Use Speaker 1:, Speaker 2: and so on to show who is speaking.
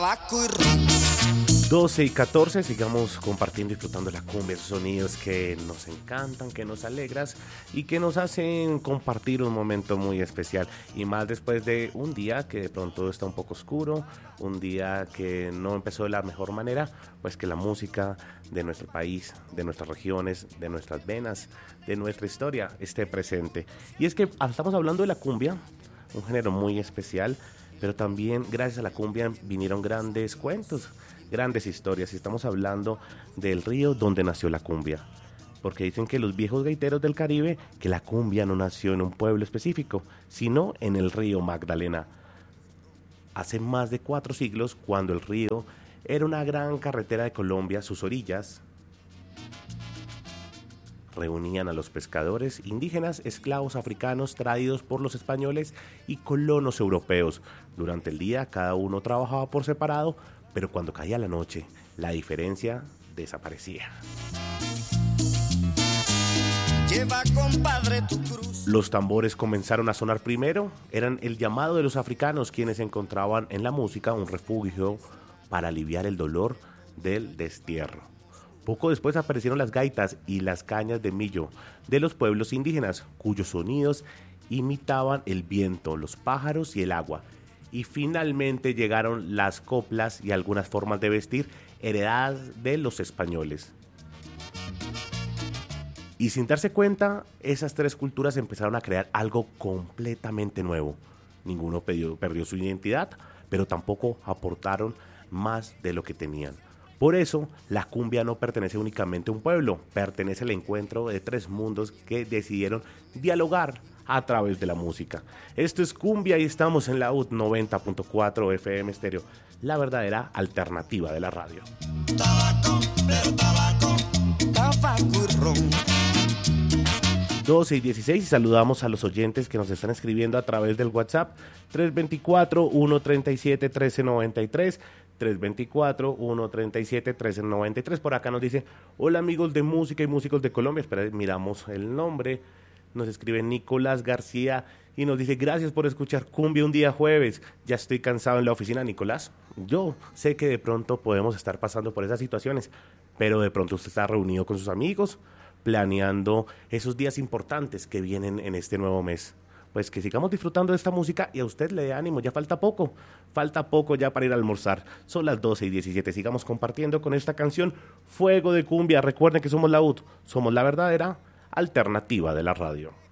Speaker 1: 12 y 14, sigamos compartiendo y disfrutando la cumbia, esos sonidos que nos encantan, que nos alegras y que nos hacen compartir un momento muy especial. Y más después de un día que de pronto está un poco oscuro, un día que no empezó de la mejor manera, pues que la música de nuestro país, de nuestras regiones, de nuestras venas, de nuestra historia esté presente. Y es que estamos hablando de la cumbia, un género muy especial, pero también gracias a la cumbia vinieron grandes cuentos, grandes historias, y estamos hablando del río donde nació la cumbia, porque dicen que los viejos gaiteros del Caribe que la cumbia no nació en un pueblo específico, sino en el río Magdalena. Hace más de 4 siglos, cuando el río era una gran carretera de Colombia, sus orillas reunían a los pescadores indígenas, esclavos africanos traídos por los españoles y colonos europeos. Durante el día cada uno trabajaba por separado, pero cuando caía la noche, la diferencia desaparecía. Lleva, compadre, tu cruz. Los tambores comenzaron a sonar primero, eran el llamado de los africanos, quienes encontraban en la música un refugio para aliviar el dolor del destierro. Poco después aparecieron las gaitas y las cañas de millo de los pueblos indígenas, cuyos sonidos imitaban el viento, los pájaros y el agua. Y finalmente llegaron las coplas y algunas formas de vestir heredadas de los españoles. Y sin darse cuenta, esas 3 culturas empezaron a crear algo completamente nuevo. Ninguno perdió su identidad, pero tampoco aportaron más de lo que tenían. Por eso, la cumbia no pertenece únicamente a un pueblo, pertenece al encuentro de 3 mundos que decidieron dialogar a través de la música. Esto es Cumbia y estamos en la UT 90.4 FM Estéreo, la verdadera alternativa de la radio. Tabaco, pero tabaco, tabaco y ron. 12 y 16 y saludamos a los oyentes que nos están escribiendo a través del WhatsApp 324-137-1393, 324-137-1393. Por acá nos dice: hola amigos de música y músicos de Colombia. Espera, miramos el nombre. Nos escribe Nicolás García y nos dice: gracias por escuchar Cumbia un día jueves. Ya estoy cansado en la oficina, Nicolás. Yo sé que de pronto podemos estar pasando por esas situaciones, pero de pronto usted está reunido con sus amigos, planeando esos días importantes que vienen en este nuevo mes. Pues que sigamos disfrutando de esta música y a usted le dé ánimo, ya falta poco ya para ir a almorzar. Son las 12 y 17, sigamos compartiendo con esta canción Fuego de Cumbia. Recuerden que somos la UT, somos la verdadera alternativa de la radio.